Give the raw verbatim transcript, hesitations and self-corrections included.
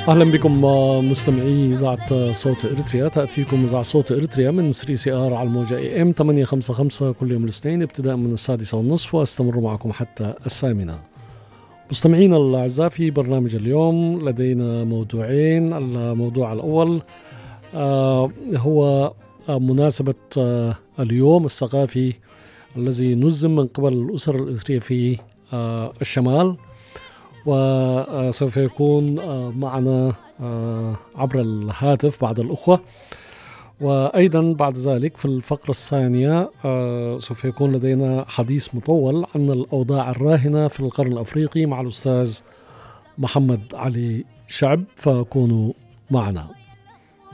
أهلا بكم مستمعي إذاعة صوت إريتريا. تأتيكم إذاعة صوت إريتريا من ثري سي آر على الموجة إي إم ثمانية خمسة خمسة كل يوم الاثنين ابتداء من السادسة والنصف، وأستمر معكم حتى الثامنة. مستمعينا الأعزاء، في برنامج اليوم لدينا موضوعين. الموضوع الأول آه هو آه مناسبة آه اليوم الثقافي الذي نظم من قبل الأسر الإريترية في آه الشمال، وسوف يكون معنا عبر الهاتف بعض الأخوة. وأيضا بعد ذلك في الفقرة الثانية سوف يكون لدينا حديث مطول عن الأوضاع الراهنة في القرن الأفريقي مع الأستاذ محمد علي شعب، فكونوا معنا.